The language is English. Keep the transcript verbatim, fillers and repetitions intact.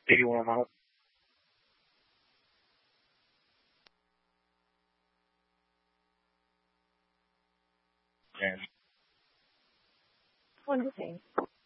Maybe warm up. And What do you think?